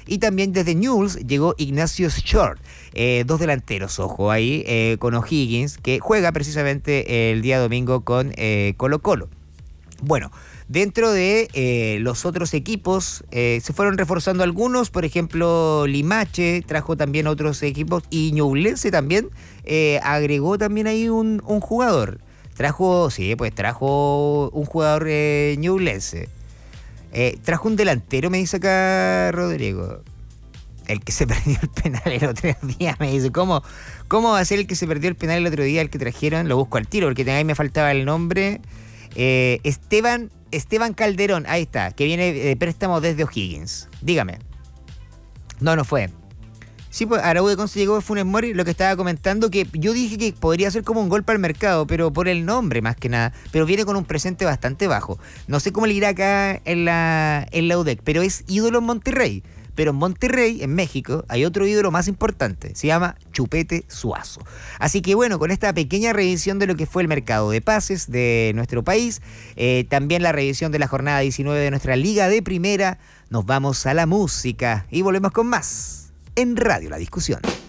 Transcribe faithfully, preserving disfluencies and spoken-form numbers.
Y también desde Newell's llegó Ignacio Short, eh, dos delanteros, ojo ahí, eh, con O'Higgins, que juega precisamente el día domingo con eh, Colo Colo. Bueno, dentro de eh, los otros equipos eh, se fueron reforzando algunos, por ejemplo Limache trajo también otros equipos y Ñublense también eh, agregó también ahí un, un jugador. Trajo, sí, pues trajo un jugador eh, Ñublense. Eh, trajo un delantero, me dice acá Rodrigo. El que se perdió el penal el otro día, me dice, ¿cómo, cómo va a ser el que se perdió el penal el otro día, el que trajeron? Lo busco al tiro, porque ahí me faltaba el nombre. Eh, Esteban, Esteban Calderón, ahí está, que viene de préstamo desde O'Higgins. Dígame. No, no fue. Sí, pues Araújo de Conce llegó Funes Mori, lo que estaba comentando, que yo dije que podría ser como un golpe al mercado, pero por el nombre más que nada, pero viene con un presente bastante bajo. No sé cómo le irá acá en la, en la U D E C, pero es ídolo en Monterrey. Pero en Monterrey, en México, hay otro ídolo más importante, se llama Chupete Suazo. Así que bueno, con esta pequeña revisión de lo que fue el mercado de pases de nuestro país, eh, también la revisión de la jornada diecinueve de nuestra Liga de Primera, nos vamos a la música y volvemos con más en Radio La Discusión.